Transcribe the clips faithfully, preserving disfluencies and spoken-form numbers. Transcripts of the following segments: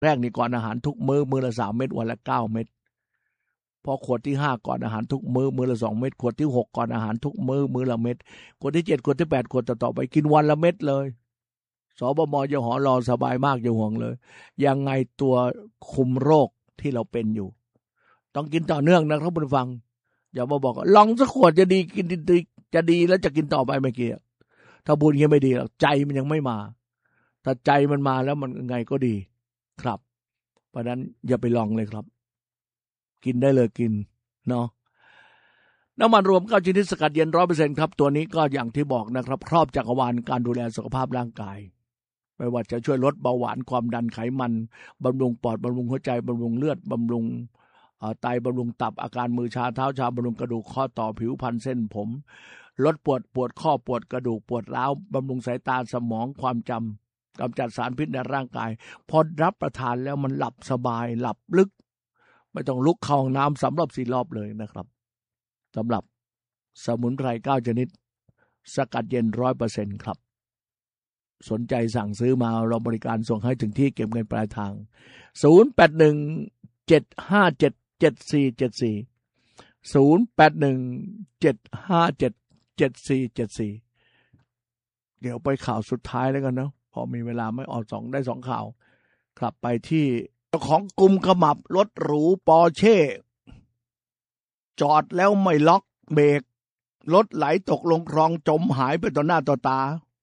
แรกนี่ก่อนอาหารทุกมื้อมื้อละสามเม็ดวันละเก้าเม็ดพอขวดที่ห้าก่อนอาหารทุกมื้อมื้อละสองเม็ดขวดที่หกก่อนอาหารทุกมื้อมื้อละเม็ดขวดที่เจ็ดขวดที่แปดขวดต่อๆไปกินวันละเม็ดเลยสบมยหรอสบายมากอย่าห่วงเลยยังไงตัวคุมโรคที่เราเป็นอยู่ต้องกินต่อเนื่องนะครับผู้ฟังอย่ามาบอกลองสักขวดจะดีกินดีจะดีแล้วจะกินต่อไปไม่เกี่ยวถ้าบุญยังไม่ดีหรอกใจมันยังไม่มาถ้าใจมันมาแล้วมันไงก็ดีครับเพราะนั้นอย่าไปลองเลยครับกินได้เลยกินเนาะน้ำมันรวมเก้าชนิดสกัดเย็น ร้อยเปอร์เซ็นต์ ครับตัวนี้ก็อย่างที่บอกนะครับครอบจักรวาลการดูแลสุขภาพร่างกายไม่ว่าจะช่วยลดเบาหวานความดันไขมันบำรุงปอดบำรุงหัวใจบำรุงเลือดบำรุงไตบำรุงตับอาการมือชาเท้าชาบำรุงกระดูกข้อต่อผิวพรรณเส้นผมลดปวดปวดข้อปวดกระดูกปวดร้าวบำรุงสายตาสมองความจำกำจัดสารพิษในร่างกายพอรับประทานแล้วมันหลับสบายหลับลึกไม่ต้องลุกเข้าห้องน้ำสำหรับสี่รอบเลยนะครับสำหรับสมุนไพรเก้าชนิดสกัดเย็น ร้อยเปอร์เซ็นต์ ครับสนใจสั่งซื้อมาเราบริการส่งให้ถึงที่เก็บเงินปลายทางศูนย์ แปด หนึ่ง เจ็ด ห้า เจ็ด เจ็ด สี่ เจ็ด สี่ ศูนย์ แปด หนึ่ง เจ็ด ห้า เจ็ด เจ็ด สี่ เจ็ด สี่เดี๋ยวไปข่าวสุดท้ายแล้วกันเนาะพอมีเวลาไม่ออกสองได้สองข่าวครับไปที่เจ้าของกุมขมับรถหรูปอร์เช่จอดแล้วไม่ล็อกเบรกรถไหลตกลงคลองจมหายไปต่อหน้าต่อตา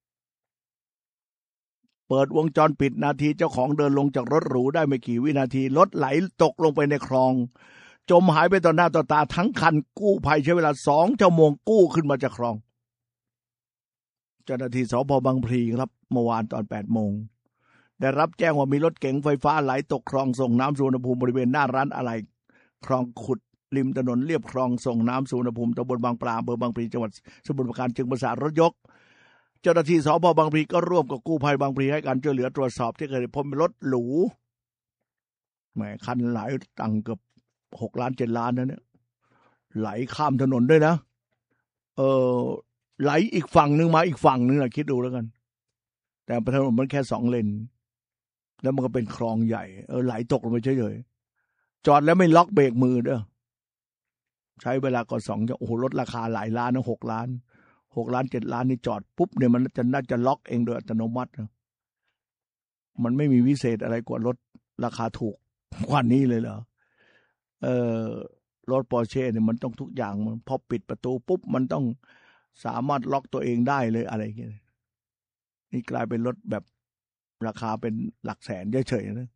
เปิดวงจรปิดนาทีเจ้าของเดินลงจากรถหรูได้ไม่กี่วินาทีรถไหลตกลงไปในคลองจมหายไปต่อหน้าต่อตาทั้งคันกู้ภัยใช้เวลาสองชั่วโมงกู้ขึ้นมาจากคลองเจ้าหน้าที่สภ.บางพลีครับเมื่อวานตอนแปดโมงได้รับแจ้งว่ามีรถเก๋งไฟฟ้าไหลตกคลองส่งน้ำสุวรรณภูมิบริเวณหน้าร้านอะไหล่คลองขุดริมถนนเลียบคลองส่งน้ำสุวรรณภูมิตำบลบางปลาอำเภอบางพลีจังหวัดสมุทรปราการจึงประสานรถยกเจ้าหน้าที่สภ.บางพลีก็ร่วมกับกู้ภัยบางพลีให้การช่วยเหลือตรวจสอบที่เกิดเหตุพบเป็นรถหรูแหมคันหลายตังค์เกือบหกล้านเจ็ดล้านนะเนี่ยไหลข้ามถนนด้วยนะเออไหลอีกฝั่งนึงมาอีกฝั่งนึงนะคิดดูแล้วกันแต่ถนนมันแค่สองเลนแล้วมันก็เป็นคลองใหญ่เออไหลตกลงไปเฉยๆจอดแล้วไม่ล็อกเบรกมือเด้อใช้เวลาก็สองโอ้โหรถราคาหลายล้านนะหกล้านหกล้านเจ็ดล้านนี่จอดปุ๊บเนี่ยมันจะน่าจะล็อกเองโดยอัตโนมัตินะมันไม่มีวิเศษอะไรกว่ารถราคาถูกกว่านี้เลยเหรอเออรถปอร์เช่เนี่ยมันต้องทุกอย่างมันพอปิดประตูปุ๊บมันต้องสามารถล็อกตัวเองได้เลยอะไรอย่างเงี้ยนี่กลายเป็นรถแบบราคาเป็นหลักแสนเฉยๆนะ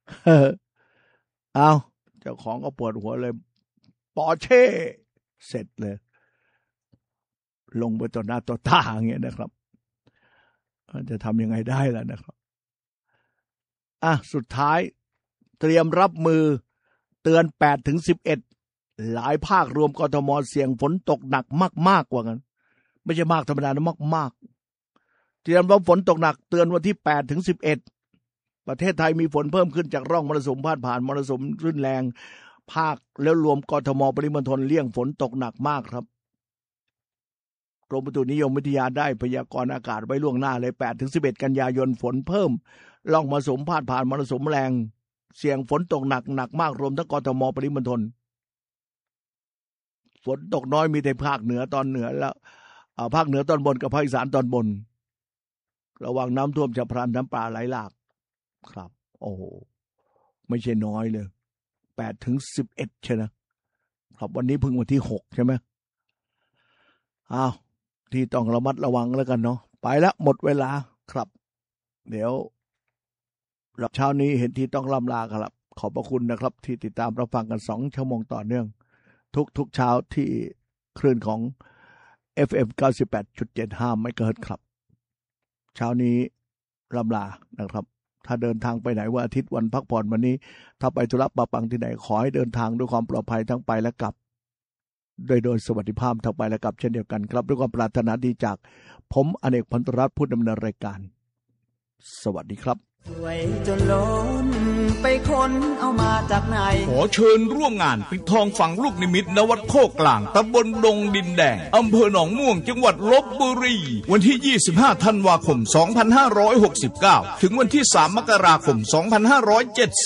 เอาเจ้าของก็ปวดหัวเลยปอร์เช่เสร็จเลยลงไปต่อหน้าต่อตาอย่างเงี้ยนะครับจะทำยังไงได้ล่ะนะครับอ่ะสุดท้ายเตรียมรับมือเตือนแปดถึงสิบเอ็ดหลายภาครวมกทมเสี่ยงฝนตกหนักมากๆกว่ากันไม่ใช่มากธรรมดานะมากๆเตรียมรับฝนตกหนักเตือนวันที่แปดถึงสิบเอ็ดประเทศไทยมีฝนเพิ่มขึ้นจากร่องมรสุมพาดผ่านมรสุมรุนแรงภาคแล้วรวมกทมปริมณฑลเลี่ยงฝนตกหนักมากครับกรมอุตุนิยมวิทยาได้พยากรณ์อากาศไว้ล่วงหน้าเลยแปดถึงสิบเอ็ดกันยายนฝนเพิ่มร่องมรสุมพาดผ่านมรสุมแรงเสี่ยงฝนตกหนักหนักมากรวมทั้งกทมปริมณฑลฝนตกน้อยมีแต่ภาคเหนือตอนเหนือแล้วภาคเหนือตอนบนกับภาคอีสานตอนบนระวังน้ำท่วมฉับพลันน้ำป่าไหลหลากครับโอ้โหไม่ใช่น้อยเลยแปดถึงสิบเอ็ดใช่นะครับวันนี้เพิ่งวันที่หกใช่ไหมอ้าวที่ต้องระมัดระวังแล้วกันเนาะไปแล้วหมดเวลาครับเดี๋ยวรับเช้านี้เห็นที่ต้องล่ำลาครับขอบพระคุณนะครับที่ติดตามรับฟังกันสองชั่วโมงต่อเนื่องทุกทุกเช้าที่คลื่นของ เอฟ เอ็ม เก้าสิบแปดจุดเจ็ดห้า เมกะเฮิรตซ์ครับเช้านี้ล่ำลานะครับถ้าเดินทางไปไหนวันอาทิตย์วันพักผ่อนวันนี้ถ้าไปธุระปะปังที่ไหนขอให้เดินทางด้วยความปลอดภัยทั้งไปและกลับโดยโดยสวัสดิภาพทั้งไปและกลับเช่นเดียวกันครับด้วยความปรารถนาดีจากผมอเนกพันธุรัตน์ผู้ดำเนินรายการสวัสดีครับสวยจนล้นไปค้นเอามาจากไหนขอเชิญร่วมงานปิดทองฝังลูกนิมิตณวัดโคกกลางตำบลดงดินแดงอำเภอหนองม่วงจังหวัดลพบุรีวันที่ยี่สิบห้าธันวาคมสองพันห้าร้อยหกสิบเก้าถึงวันที่สามมกราคมสองพันห้าร้อยเจ็ดสิบ